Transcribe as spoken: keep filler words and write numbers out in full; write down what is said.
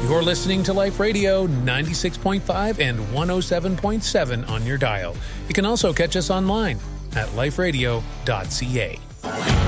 You're listening to Life Radio ninety-six point five and one oh seven point seven on your dial. You can also catch us online at life radio dot c a.